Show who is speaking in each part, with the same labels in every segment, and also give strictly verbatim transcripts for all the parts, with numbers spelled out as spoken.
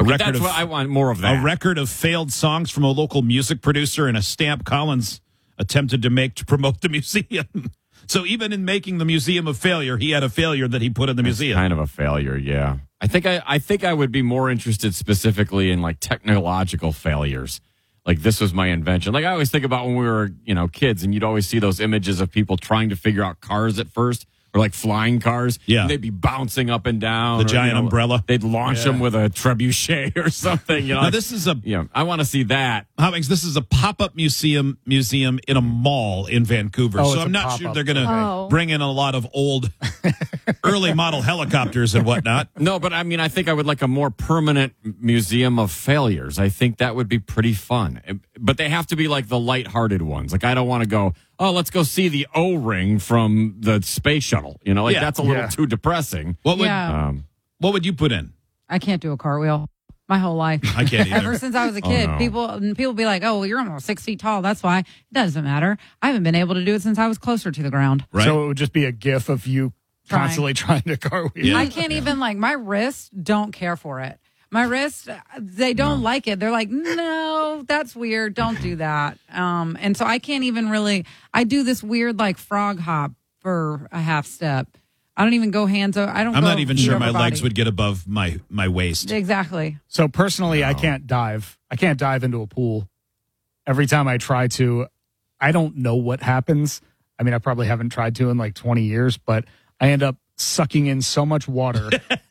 Speaker 1: Okay,
Speaker 2: record
Speaker 1: that's
Speaker 2: of,
Speaker 1: what I want more of that.
Speaker 2: A record of failed songs from a local music producer and a stamp Collins attempted to make to promote the museum. So even in making the Museum of Failure, he had a failure that he put in the
Speaker 1: It's
Speaker 2: museum.
Speaker 1: kind of a failure, yeah. I think I, I think I would be more interested specifically in like technological failures. Like this was my invention. Like I always think about when we were, you know, kids, and you'd always see those images of people trying to figure out cars at first, or like flying cars.
Speaker 2: Yeah.
Speaker 1: And they'd be bouncing up and down.
Speaker 2: The
Speaker 1: or,
Speaker 2: giant
Speaker 1: you know,
Speaker 2: umbrella.
Speaker 1: They'd launch
Speaker 3: Yeah.
Speaker 1: them with a trebuchet or something. You know,
Speaker 2: Now, this is a
Speaker 1: you know, I want to see that.
Speaker 2: Hobbings, this is a pop-up museum museum in a mall in Vancouver.
Speaker 3: Oh,
Speaker 2: so
Speaker 3: it's
Speaker 2: I'm
Speaker 3: a
Speaker 2: not sure
Speaker 3: pop-up.
Speaker 2: they're going to
Speaker 4: Oh.
Speaker 2: bring in a lot of old, early model helicopters and whatnot.
Speaker 1: No, but I mean, I think I would like a more permanent museum of failures. I think that would be pretty fun. But they have to be like the lighthearted ones. Like, I don't want to go, oh, let's go see the O-ring from the space shuttle. You know, like
Speaker 2: Yeah.
Speaker 1: that's a little
Speaker 3: Yeah.
Speaker 1: too depressing.
Speaker 2: What would
Speaker 4: Yeah.
Speaker 1: Um,
Speaker 2: what would you put in?
Speaker 4: I can't do a cartwheel my whole life.
Speaker 2: I can't either.
Speaker 4: Ever since I was a kid,
Speaker 1: no.
Speaker 4: people people be like, "Oh, well, you're almost six feet tall. That's why." It doesn't matter. I haven't been able to do it since I was closer to the ground.
Speaker 2: Right?
Speaker 3: So it would just be a gif of you
Speaker 4: Trying.
Speaker 3: constantly trying to cartwheel.
Speaker 2: Yeah.
Speaker 4: I can't even like my wrists don't care for it. My wrists, they don't like it. They're like, no, that's weird. Don't do that. Um, and so I can't even really. I do this weird like frog hop for a half step. I don't even go hands over. I don't.
Speaker 2: I'm
Speaker 4: go
Speaker 2: not even
Speaker 4: feet
Speaker 2: sure
Speaker 4: over
Speaker 2: my legs
Speaker 4: body.
Speaker 2: would get above my, my waist.
Speaker 4: Exactly.
Speaker 3: So personally, I can't dive. I can't dive into a pool. Every time I try to, I don't know what happens. I mean, I probably haven't tried to in like twenty years, but I end up sucking in so much water.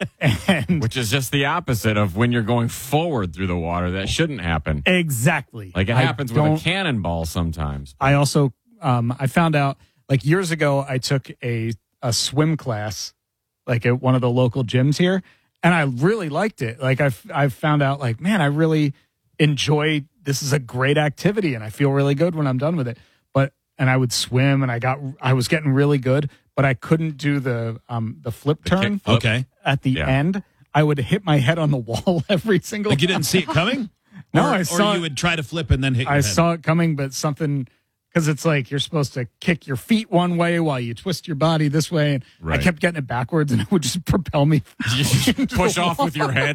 Speaker 3: and
Speaker 1: which is just the opposite of when you're going forward through the water. That shouldn't happen.
Speaker 3: exactly.
Speaker 1: Like it
Speaker 3: I
Speaker 1: happens with
Speaker 3: don't-
Speaker 1: a cannonball sometimes.
Speaker 3: I also, um, I found out like years ago, I took a, a swim class, like at one of the local gyms here, and I really liked it. Like I've, I've found out like, man, I really enjoy, this is a great activity and I feel really good when I'm done with it. But, and I would swim and I got, I was getting really good, but I couldn't do the, um, the flip turn
Speaker 1: kickflip.
Speaker 2: Okay.
Speaker 3: at the
Speaker 1: Yeah.
Speaker 3: end. I would hit my head on the wall every single
Speaker 2: Like you
Speaker 3: time.
Speaker 2: didn't see it coming?
Speaker 3: No,
Speaker 2: or,
Speaker 3: I saw
Speaker 2: Or
Speaker 3: it.
Speaker 2: you would try to flip and then hit your
Speaker 3: I
Speaker 2: head.
Speaker 3: saw it coming, but something, because it's like you're supposed to kick your feet one way while you twist your body this way. And
Speaker 1: Right.
Speaker 3: I kept getting it backwards and it would just propel me
Speaker 1: You just push off with your head,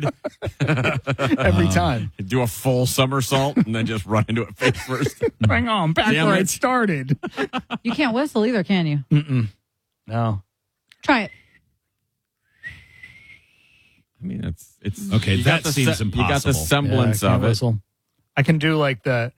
Speaker 3: every time.
Speaker 1: do a full somersault, and then just run into it face first.
Speaker 3: Hang on, back
Speaker 1: Damn
Speaker 3: where
Speaker 1: it.
Speaker 3: it started.
Speaker 4: You can't whistle either, can you?
Speaker 3: No.
Speaker 4: Try it.
Speaker 1: I mean, it's it's
Speaker 2: Okay,
Speaker 1: you got
Speaker 2: that
Speaker 1: the
Speaker 2: seems
Speaker 1: You got the
Speaker 2: impossible.
Speaker 1: semblance
Speaker 3: Yeah, I can't
Speaker 1: of it.
Speaker 3: whistle. I can do like the,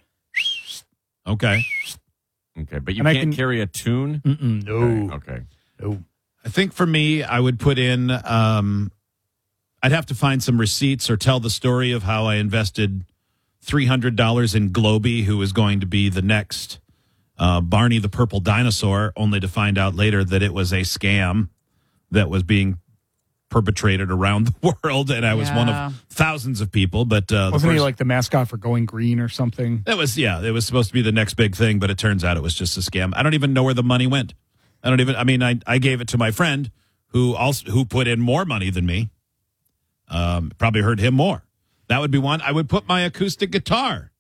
Speaker 2: Okay.
Speaker 1: Okay, but you
Speaker 3: And I
Speaker 1: can't
Speaker 3: can-
Speaker 1: carry a tune.
Speaker 3: mm-mm, no,
Speaker 1: Okay.
Speaker 3: no.
Speaker 2: I think for me, I would put in, um, I'd have to find some receipts or tell the story of how I invested three hundred dollars in Globey, who was going to be the next uh, Barney the Purple Dinosaur, only to find out later that it was a scam that was being perpetrated around the world. And I was one
Speaker 4: Yeah.
Speaker 2: of thousands of people. But uh, the
Speaker 3: Wasn't he
Speaker 2: first-
Speaker 3: like the mascot for Going Green or something?
Speaker 2: That was, yeah, it was supposed to be the next big thing, but it turns out it was just a scam. I don't even know where the money went. I don't even, I mean, I, I gave it to my friend who also, who put in more money than me. Um, probably heard him more. That would be one. I would put my acoustic guitar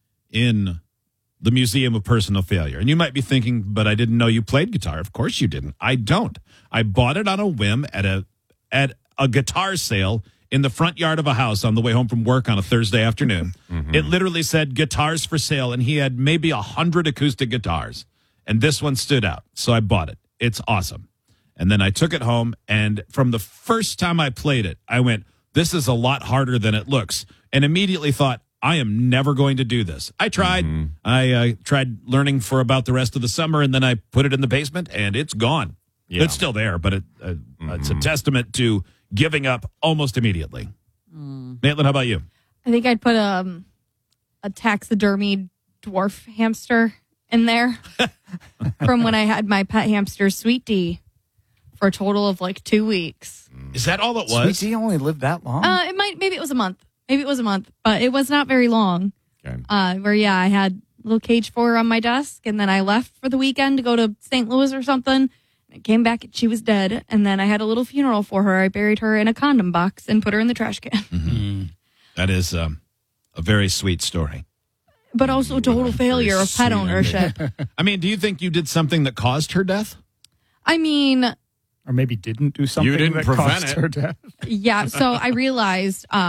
Speaker 2: in the Museum of Personal Failure. And you might be thinking, but I didn't know you played guitar. Of course you didn't. I don't. I bought it on a whim at a, at a guitar sale in the front yard of a house on the way home from work on a Thursday afternoon. It literally said guitars for sale, and he had maybe a hundred acoustic guitars, and this one stood out. So I bought it. It's awesome. And then I took it home, and from the first time I played it, I went, this is a lot harder than it looks, and immediately thought, I am never going to do this. I tried. I uh, tried learning for about the rest of the summer, and then I put it in the basement, and it's gone.
Speaker 1: Yeah.
Speaker 2: It's still there, but it, uh, it's a testament to giving up almost immediately. Maitland, how about you?
Speaker 5: I think I'd put um, a taxidermy dwarf hamster in there from when I had my pet hamster, Sweet D, for a total of like two weeks.
Speaker 2: Is that all it was?
Speaker 3: Sweet D only lived that long?
Speaker 5: Uh, it might, maybe it was a month. Maybe it was a month, but it was not very long.
Speaker 1: Okay.
Speaker 5: Uh, where, yeah, I had a little cage for her on my desk, and then I left for the weekend to go to Saint Louis or something. I came back and she was dead, and then I had a little funeral for her. I buried her in a condom box and put her in the trash can.
Speaker 2: That is um, a very sweet story.
Speaker 5: But also a total failure of pet
Speaker 2: sweet.
Speaker 5: ownership.
Speaker 2: I mean, do you think you did something that caused her death?
Speaker 5: I mean,
Speaker 3: or maybe didn't do something
Speaker 1: didn't
Speaker 3: that
Speaker 1: prevent
Speaker 3: caused
Speaker 1: it.
Speaker 3: her death?
Speaker 5: yeah, so I realized... Um,